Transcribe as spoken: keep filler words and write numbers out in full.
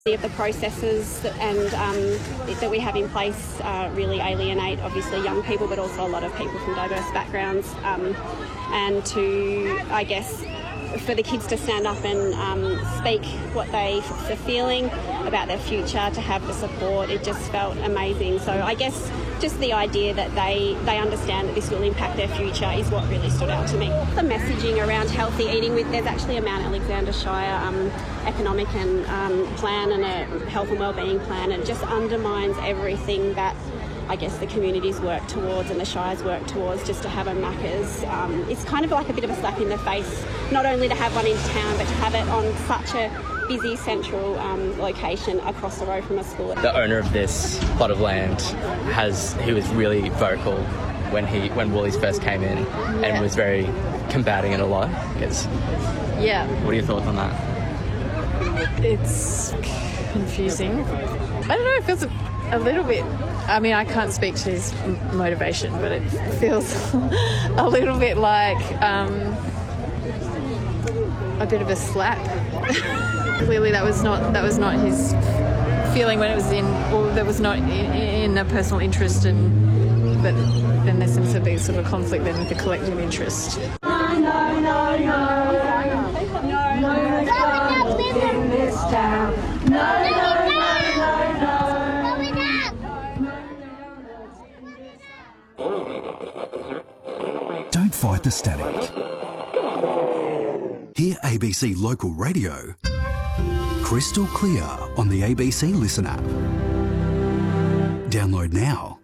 of the processes and um, that we have in place uh, really alienate obviously young people, but also a lot of people from diverse backgrounds, um, and to, I guess, for the kids to stand up and um, speak what they are feeling about their future, to have the support, it just felt amazing. So I guess just the idea that they, they understand that this will impact their future is what really stood out to me. The messaging around healthy eating, with there's actually a Mount Alexander Shire um, economic and um, plan and a health and wellbeing plan, and it just undermines everything that I guess the communities work towards and the Shires work towards, just to have a Macca's. Um, it's kind of like a bit of a slap in the face, not only to have one in town, but to have it on such a busy central um, location across the road from a school. The owner of this plot of land has, he was really vocal when he when Woolies first came in, and yeah. was very combating it a lot. It's, yeah. What are your thoughts on that? It's confusing. I don't know, it feels a, a little bit, I mean, I can't speak to his motivation, but it feels a little bit like um, a bit of a slap. Clearly that was not that was not his feeling when it was in, or that was not in, in a personal interest, and but then there seems to be sort of a conflict then with the collective interest. No, no, no, no, no, no, no, in this town. No, no, no, no, no. Don't fight the static. Hear A B C Local Radio crystal clear on the A B C Listen app. Download now.